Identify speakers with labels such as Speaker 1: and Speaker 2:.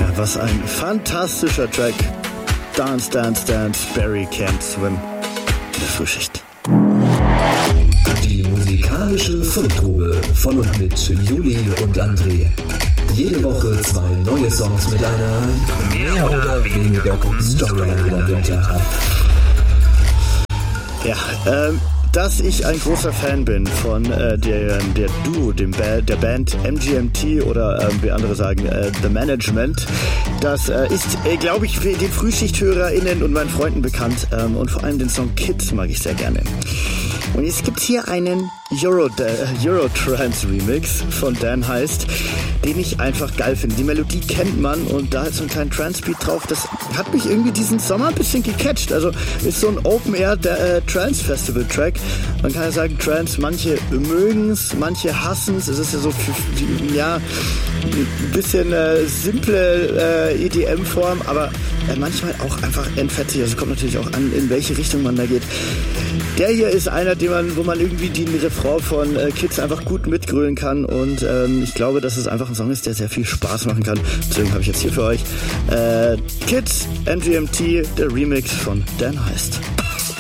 Speaker 1: Was ein fantastischer Track. Dance, Dance, Dance, Barry Can't Swim. In der Frühschicht.
Speaker 2: Die musikalische Fundgrube von und mit Juli und André. Jede Woche 2 neue Songs mit einer mehr oder weniger guten Story dahinter.
Speaker 1: Ja, dass ich ein großer Fan bin von der Duo, der Band MGMT oder wie andere sagen The Management, das ist, glaube ich, für den FrühschichthörerInnen und meinen Freunden bekannt und vor allem den Song Kids mag ich sehr gerne. Und jetzt gibt es hier einen Eurotrance-Remix von Dan Heist, den ich einfach geil finde. Die Melodie kennt man und da ist so ein kleiner Trance-Beat drauf. Das hat mich irgendwie diesen Sommer ein bisschen gecatcht. Also ist so ein Open-Air Trance-Festival-Track. Man kann ja sagen, Trance, manche mögen es, manche hassen es. Es ist ja so ein bisschen simple EDM-Form, aber manchmal auch einfach endfetzig. Also kommt natürlich auch an, in welche Richtung man da geht. Der hier ist einer, wo man irgendwie den Refrain von Kids einfach gut mitgrölen kann und ich glaube, dass es einfach ein Song ist, der sehr viel Spaß machen kann. Deswegen habe ich jetzt hier für euch Kids, MGMT, der Remix von Dan Heist.